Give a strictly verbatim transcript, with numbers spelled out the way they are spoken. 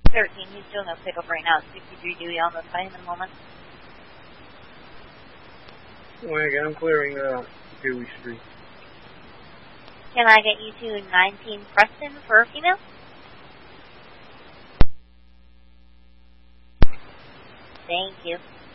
thirteen, he's doing a pickup right now. sixty-three duty, I'll notify him in a moment. Wagon, I'm clearing uh, Dewey Street. Can I get you to nineteen Preston for a female? Thank you.